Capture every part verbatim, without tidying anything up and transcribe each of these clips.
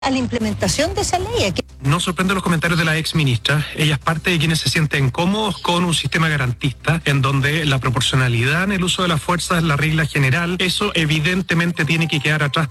a la implementación de esa ley. No sorprende los comentarios de la ex ministra. Ella es parte de quienes se sienten cómodos con un sistema garantista en donde la proporcionalidad en el uso de la fuerza es la regla general. Eso evidentemente tiene que quedar atrás.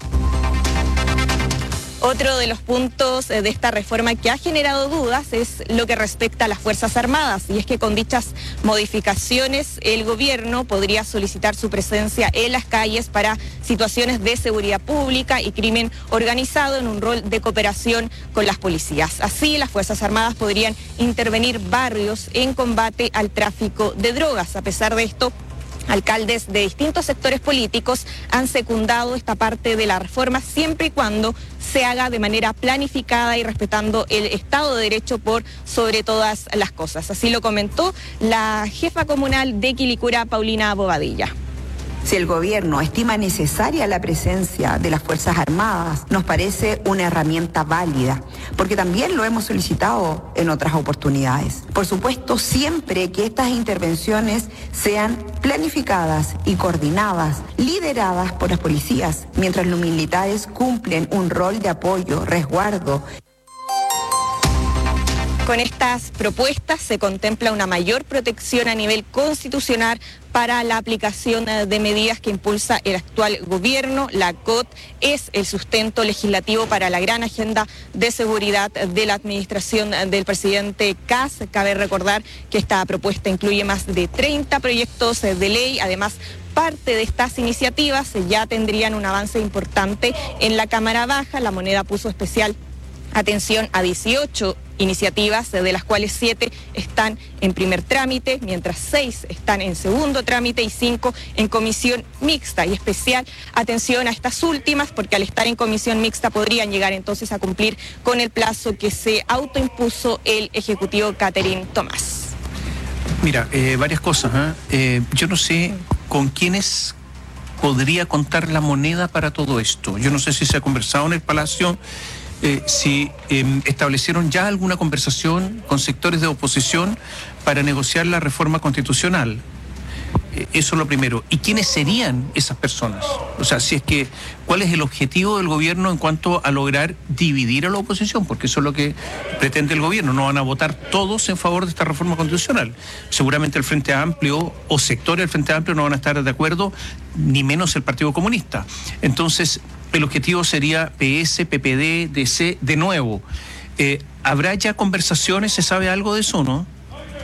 Otro de los puntos de esta reforma que ha generado dudas es lo que respecta a las Fuerzas Armadas, y es que con dichas modificaciones el gobierno podría solicitar su presencia en las calles para situaciones de seguridad pública y crimen organizado en un rol de cooperación con las policías. Así, las Fuerzas Armadas podrían intervenir barrios en combate al tráfico de drogas. A pesar de esto, alcaldes de distintos sectores políticos han secundado esta parte de la reforma siempre y cuando se haga de manera planificada y respetando el Estado de Derecho por sobre todas las cosas. Así lo comentó la jefa comunal de Quilicura, Paulina Bobadilla. Si el gobierno estima necesaria la presencia de las Fuerzas Armadas, nos parece una herramienta válida, porque también lo hemos solicitado en otras oportunidades. Por supuesto, siempre que estas intervenciones sean planificadas y coordinadas, lideradas por las policías, mientras los militares cumplen un rol de apoyo, resguardo. Con estas propuestas se contempla una mayor protección a nivel constitucional para la aplicación de medidas que impulsa el actual gobierno. La C O T es el sustento legislativo para la gran agenda de seguridad de la administración del presidente Kast. Cabe recordar que esta propuesta incluye más de treinta proyectos de ley. Además, parte de estas iniciativas ya tendrían un avance importante en la Cámara Baja. La Moneda puso especial atención a dieciocho iniciativas, de las cuales siete están en primer trámite, mientras seis están en segundo trámite y cinco en comisión mixta. Y especial atención a estas últimas, porque al estar en comisión mixta podrían llegar entonces a cumplir con el plazo que se autoimpuso el ejecutivo Catherine Tomás. Mira, eh, varias cosas. ¿eh? Eh, yo no sé con quiénes podría contar la Moneda para todo esto. Yo no sé si se ha conversado en el Palacio. Eh, si eh, establecieron ya alguna conversación con sectores de oposición para negociar la reforma constitucional. Eh, eso es lo primero. ¿Y quiénes serían esas personas? O sea, si es que, ¿cuál es el objetivo del gobierno en cuanto a lograr dividir a la oposición? Porque eso es lo que pretende el gobierno. No van a votar todos en favor de esta reforma constitucional. Seguramente el Frente Amplio o sectores del Frente Amplio no van a estar de acuerdo, ni menos el Partido Comunista. Entonces, el objetivo sería P S, P P D, D C, de nuevo. Eh, ¿Habrá ya conversaciones? ¿Se sabe algo de eso, no?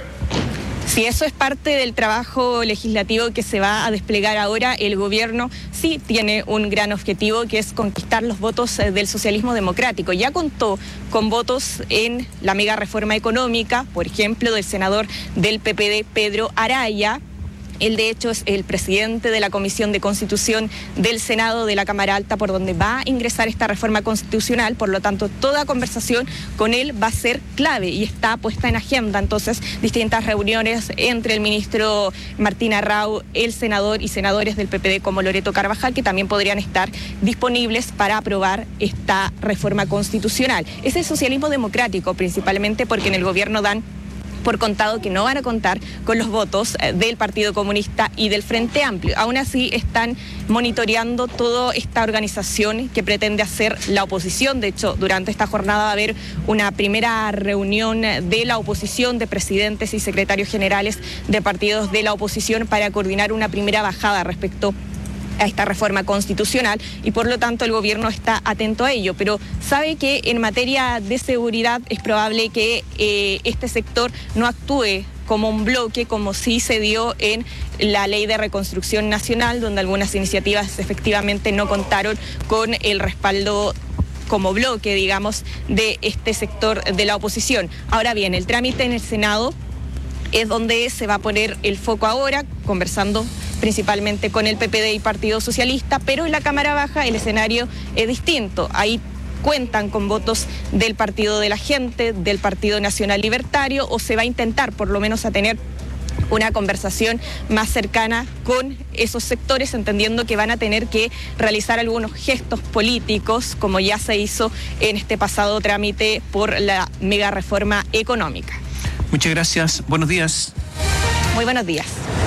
Si eso es parte del trabajo legislativo que se va a desplegar ahora, el gobierno sí tiene un gran objetivo, que es conquistar los votos del socialismo democrático. Ya contó con votos en la mega reforma económica, por ejemplo, del senador del P P D, Pedro Araya. Él, de hecho, es el presidente de la Comisión de Constitución del Senado de la Cámara Alta, por donde va a ingresar esta reforma constitucional. Por lo tanto, toda conversación con él va a ser clave y está puesta en agenda. Entonces, distintas reuniones entre el ministro Martín Arrau, el senador y senadores del P P D como Loreto Carvajal, que también podrían estar disponibles para aprobar esta reforma constitucional. Es el socialismo democrático, principalmente porque en el gobierno dan por contado que no van a contar con los votos del Partido Comunista y del Frente Amplio. Aún así, están monitoreando toda esta organización que pretende hacer la oposición. De hecho, durante esta jornada va a haber una primera reunión de la oposición, de presidentes y secretarios generales de partidos de la oposición, para coordinar una primera bajada respecto a esta reforma constitucional, y por lo tanto el gobierno está atento a ello, pero sabe que en materia de seguridad es probable que eh, este sector no actúe como un bloque, como sí se dio en la Ley de Reconstrucción Nacional, donde algunas iniciativas efectivamente no contaron con el respaldo como bloque, digamos, de este sector de la oposición. Ahora bien, el trámite en el Senado es donde se va a poner el foco ahora, conversando principalmente con el P P D y Partido Socialista, pero en la Cámara Baja el escenario es distinto. Ahí cuentan con votos del Partido de la Gente, del Partido Nacional Libertario, o se va a intentar por lo menos a tener una conversación más cercana con esos sectores, entendiendo que van a tener que realizar algunos gestos políticos, como ya se hizo en este pasado trámite por la mega reforma económica. Muchas gracias. Buenos días. Muy buenos días.